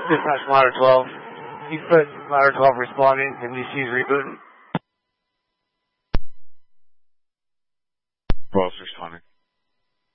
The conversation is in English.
Dispatch Ladder 12. East Coast Ladder 12 responding. MDC is rebooting.